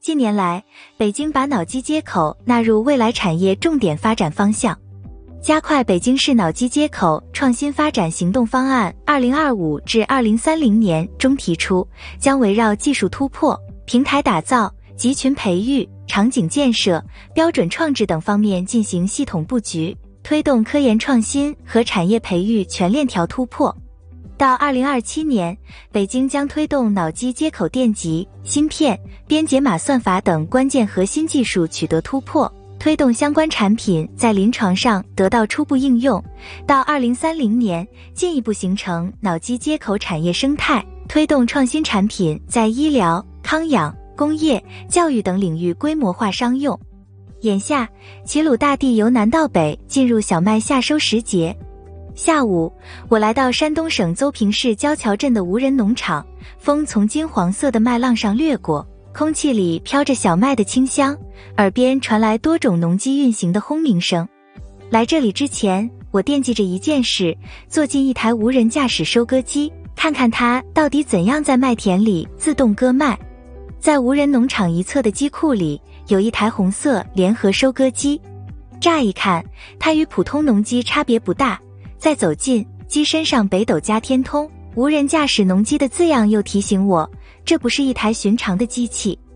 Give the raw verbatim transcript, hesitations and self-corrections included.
近年来，北京把脑机接口纳入未来产业重点发展方向，加快北京市脑机接口创新发展行动方案二零二五至二零三零年中提出，将围绕技术突破、平台打造、集群培育、场景建设、标准创制等方面进行系统布局，推动科研创新和产业培育全链条突破。到二零二七年，北京将推动脑机接口电极、芯片、编解码算法等关键核心技术取得突破，推动相关产品在临床上得到初步应用。到二零三零年，进一步形成脑机接口产业生态，推动创新产品在医疗、康养、工业、教育等领域规模化商用。眼下，齐鲁大地由南到北进入小麦夏收时节。下午，我来到山东省邹平市焦桥镇的无人农场，风从金黄色的麦浪上掠过，空气里飘着小麦的清香，耳边传来多种农机运行的轰鸣声。来这里之前，我惦记着一件事，坐进一台无人驾驶收割机，看看它到底怎样在麦田里自动割麦。在无人农场一侧的机库里，有一台红色联合收割机，乍一看，它与普通农机差别不大。再走近，机身上北斗加天通无人驾驶农机的字样又提醒我，这不是一台寻常的机器，